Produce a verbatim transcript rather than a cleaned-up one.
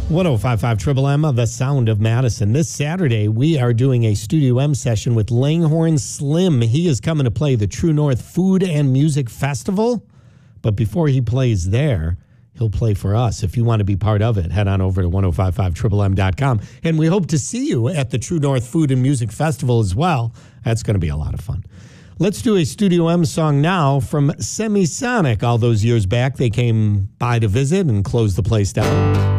one oh five point five Triple M, the sound of Madison. This Saturday, we are doing a Studio M session with Langhorne Slim. He is coming to play the True North Food and Music Festival. But before he plays there, he'll play for us. If you want to be part of it, head on over to ten fifty-five triple M dot com. And we hope to see you at the True North Food and Music Festival as well. That's going to be a lot of fun. Let's do a Studio M song now from Semisonic. All those years back, they came by to visit and closed the place down.